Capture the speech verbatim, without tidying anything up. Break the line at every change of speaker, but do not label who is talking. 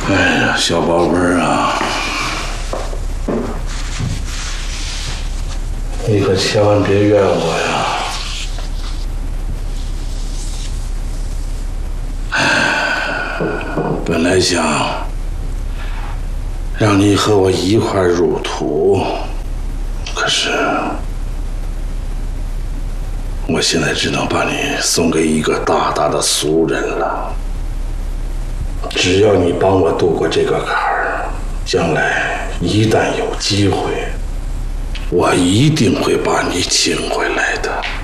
哎呀，小宝贝儿啊，你可千万别怨我呀！本来想让你和我一块入土，可是我现在只能把你送给一个大大的俗人了。只要你帮我渡过这个坎儿，将来一旦有机会，我一定会把你请回来的。